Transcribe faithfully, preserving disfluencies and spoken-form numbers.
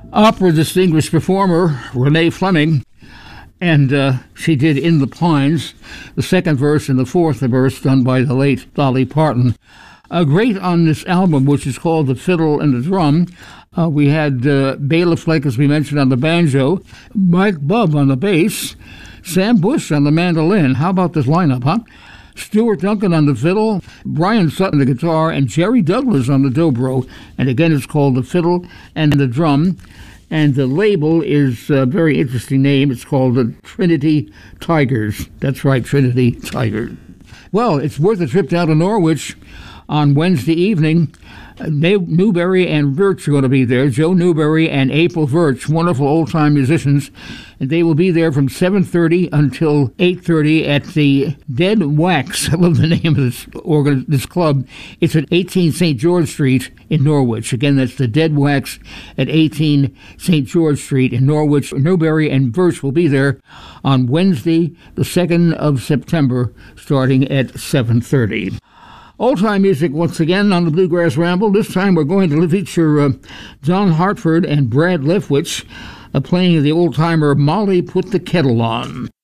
Opera distinguished performer Renee Fleming, and uh, she did In the Pines, the second verse and the fourth verse done by the late Dolly Parton. Uh, great on this album, which is called The Fiddle and the Drum. Uh, we had uh, Bela Fleck, as we mentioned, on the banjo, Mike Bubb on the bass, Sam Bush on the mandolin. How about this lineup, huh? Stuart Duncan on the fiddle, Brian Sutton on the guitar, and Jerry Douglas on the dobro. And again, it's called The Fiddle and the Drum. And the label is a very interesting name. It's called the Trinity Tigers. That's right, Trinity Tigers. Well, it's worth a trip down to Norwich on Wednesday evening. Newberry and Birch are going to be there. Joe Newberry and April Birch, wonderful old-time musicians. And they will be there from seven thirty until eight thirty at the Dead Wax. I love the name of this organ, this club. It's at eighteen Saint George Street in Norwich. Again, that's the Dead Wax at eighteen Saint George Street in Norwich. Newberry and Birch will be there on Wednesday, the second of September, starting at seven thirty. Old-time music once again on the Bluegrass Ramble. This time we're going to feature uh, John Hartford and Brad Leftwich uh, playing the old-timer Molly Put the Kettle On.